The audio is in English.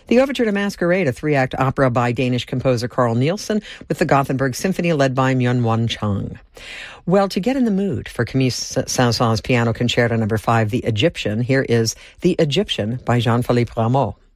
The Overture to Masquerade, a 3-act opera by Danish composer Carl Nielsen with the Gothenburg Symphony led by Myung-Whun Chung. Well, to get in the mood for Camille Saint-Saëns Piano Concerto No. 5, The Egyptian, here is The Egyptian by Jean-Philippe Rameau.